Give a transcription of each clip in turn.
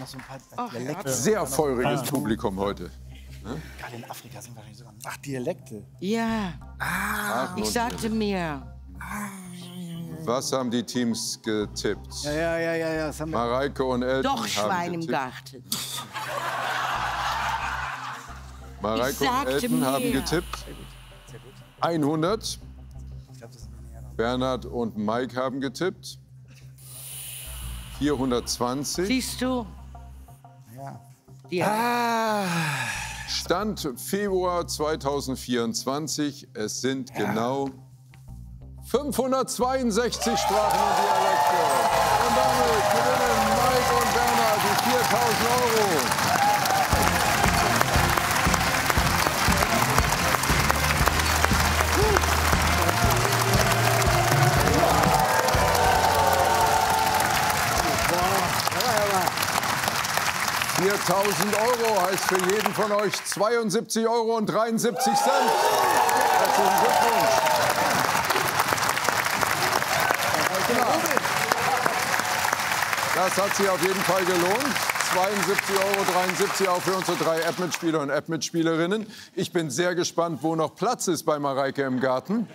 noch so ein paar Dialekte. Sehr feuriges Publikum heute. Gerade in Afrika sind wahrscheinlich sogar... Ach, Dialekte. Ja, ich sagte mir. Was haben die Teams getippt? Ja, das haben wir... Mareike und Elton Doch haben Schwein im getippt. Garten. Mareike Ich und sagte Elton mir. haben getippt. 100. Bernhard und Mike haben getippt. 420. Siehst du? Ja. Stand Februar 2024. Es sind genau 562 Sprachen und Dialekte. Und damit gewinnen Mike und Bernhard die 4.000 €. Ja. 4.000 € heißt für jeden von euch 72,73 €. Herzlichen Glückwunsch. Das hat sich auf jeden Fall gelohnt. 72,73 € auch für unsere 3 App-Mitspieler und App-Mitspielerinnen. Ich bin sehr gespannt, wo noch Platz ist bei Mareike im Garten.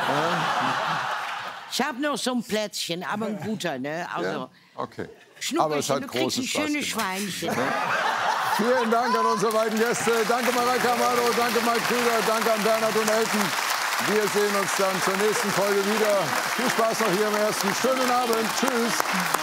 Ich habe noch so ein Plätzchen, aber ein guter, ne? Also, Ja? Okay. Schnupperchen, Aber es hat du kriegst großen ein Spaß schönes gemacht. Schweinchen. Vielen Dank an unsere beiden Gäste. Danke Mareike Amado, danke Mike Krüger, danke an Bernhard und Elton. Wir sehen uns dann zur nächsten Folge wieder. Viel Spaß noch hier im Ersten. Schönen Abend. Tschüss.